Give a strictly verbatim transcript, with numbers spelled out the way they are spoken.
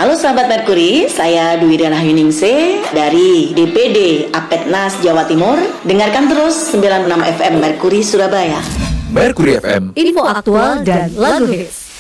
Halo sahabat Merkuri, saya Dwi Diana Yuningse dari D P D Apetnas Jawa Timur. Dengarkan terus sembilan puluh enam F M Merkuri Surabaya. Merkuri F M, info aktual dan lagu hits.